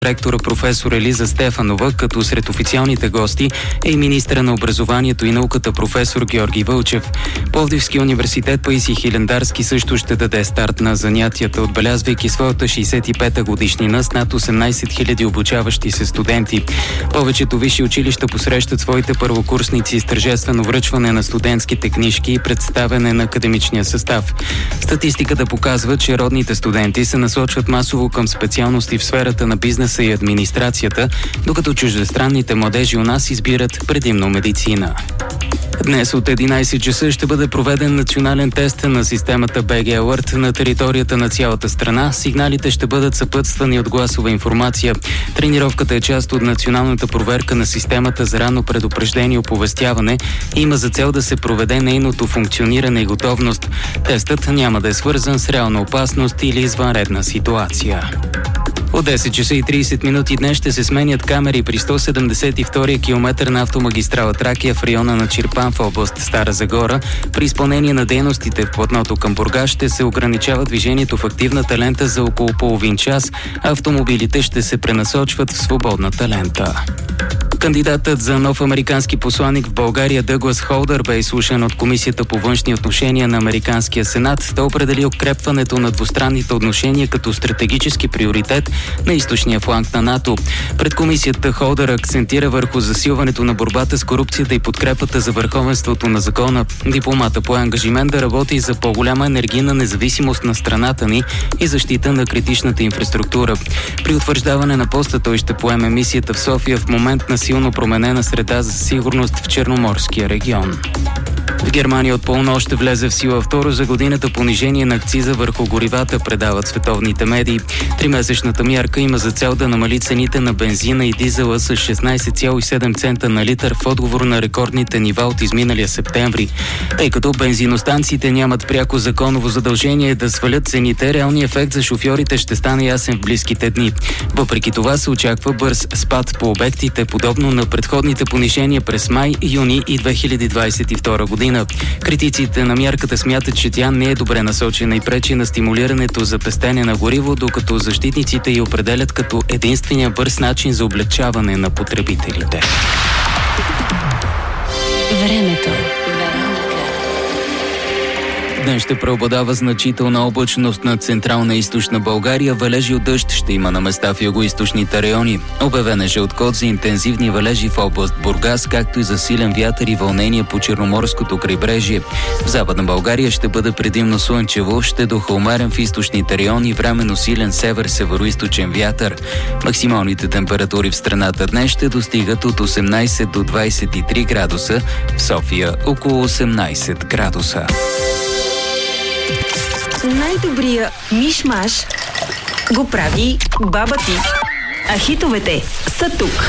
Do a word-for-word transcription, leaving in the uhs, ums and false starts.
ректора професор Елиза Стефанова, като сред официалните гости е и министъра на образованието и науката професор Георги Вълчев. Пловдивския университет Паисий Хилендарски също ще даде старт на занятията, отбелязвайки своята шейсет и пета годишнина с над осемнайсет хиляди обучаващи се студенти. Повечето висши училища посрещат своите първокурсници с тържествено връчване на студентските книжки и представяне на академичния състав. Статистиката показва, че родните студенти се насочват масово към специалности в сферата на бизнеса и администрацията, докато чуждестранните младежи у нас избират предимно медицина. Днес от единайсет часа ще бъде проведен национален тест на системата би джи Alert на територията на цялата страна. Сигналите ще бъдат съпътствани от гласова информация. Тренировката е част от националната проверка на системата за ранно предупреждение и оповестяване и има за цел да се проведе нейното функциониране и готовност. Тестът няма да е свързан с реална опасност или извънредна ситуация. От десет часа и трийсет минути днес ще се сменят камери при сто седемдесет и втория километър на автомагистрала Тракия в района на Чирпан в област Стара Загора. При изпълнение на дейностите в платното към Бургас ще се ограничава движението в активната лента за около половин час, а автомобилите ще се пренасочват в свободната лента. Кандидатът за нов американски посланик в България Дъглас Холдър бе изслушан от Комисията по външни отношения на Американския сенат. Той определи укрепването на двустранните отношения като стратегически приоритет на източния фланг на НАТО. Пред комисията Холдър акцентира върху засилването на борбата с корупцията и подкрепата за върховенството на закона. Дипломата пое ангажимент да работи за по-голяма енергийна независимост на страната ни и защита на критичната инфраструктура. При утвърждаване на поста той ще поеме мисията в София в момент на силно променена среда за сигурност в Черноморския регион. В Германия от полунощ ще влезе в сила второ за годината понижение на акциза върху горивата, предават световните медии. Тримесечната мярка има за цел да намали цените на бензина и дизела с шестнайсет цяло и седем цента на литър в отговор на рекордните нива от изминалия септември. Тъй като бензиностанциите нямат пряко законово задължение да свалят цените, реалният ефект за шофьорите ще стане ясен в близките дни. Въпреки това се очаква бърз спад по обектите, подобно на предходните понижения през май, юни и две хиляди двайсет и втора година. Критиците на мярката смятат, че тя не е добре насочена и пречи на стимулирането за пестене на гориво, докато защитниците я определят като единствения бърз начин за облегчаване на потребителите. Времето. Днес ще преобладава значителна облачност над централна и източна България. Валежи от дъжд ще има на места в югоизточните райони. Обявен е жълт код за интензивни валежи в област Бургас, както и за силен вятър и вълнение по Черноморското крайбрежие. В Западна България ще бъде предимно слънчево, ще духа умерен в източните райони, временно силен север-североизточен вятър. Максималните температури в страната днес ще достигат от осемнайсет до двайсет и три градуса, в София около осемнайсет градуса. Най-добрия миш-маш го прави баба ти. А хитовете са тук.